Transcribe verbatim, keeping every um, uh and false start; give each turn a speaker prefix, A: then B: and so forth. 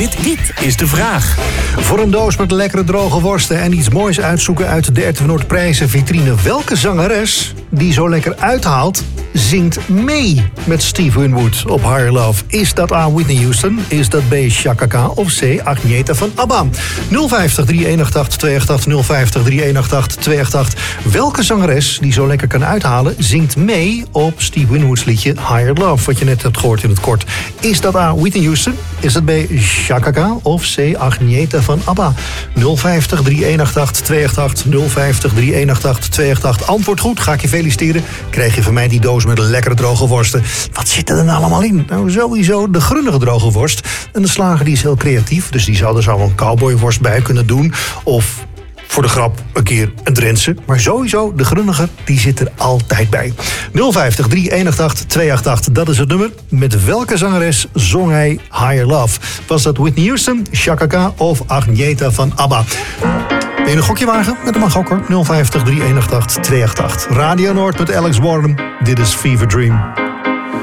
A: Dit, dit is de vraag.
B: Voor een doos met lekkere droge worsten en iets moois uitzoeken uit de R T V Noord prijzenvitrine. Welke zangeres die zo lekker uithaalt, zingt mee met Steve Winwood op Higher Love? Is dat A. Whitney Houston? Is dat B. Chaka Khan? Of C. Agneta van ABBA? nul vijftig, drie een acht acht, twee acht acht, nul vijftig, drie een acht acht, twee acht acht. Welke zangeres die zo lekker kan uithalen, zingt mee op Steve Winwood's liedje Higher Love? Wat je net hebt gehoord in het kort. Is dat A. Whitney Houston? Is dat B. Chaka Khan? Of C. Agneta van ABBA? nul vijftig, drie een acht acht, twee acht acht, nul vijftig, drie een acht acht, twee acht acht. Antwoord goed, ga ik je feliciteren. Krijg je van mij die doos met lekkere droge worsten. Wat zit er dan allemaal in? Nou, sowieso de grunnige droge worst. En de slager die is heel creatief, dus die zou er zo een cowboyworst bij kunnen doen. Of voor de grap een keer een Drentse. Maar sowieso, de grunnige, die zit er altijd bij. nul vijftig, drie een acht acht, twee acht acht, dat is het nummer. Met welke zangeres zong hij Higher Love? Was dat Whitney Houston, Chaka Khan of Agneta van ABBA? Wil je een gokje wagen? Dat mag ook hoor. nul vijftig, drie een acht acht, twee acht acht. Radio Noord met Alex Warren. Dit is Fever Dream.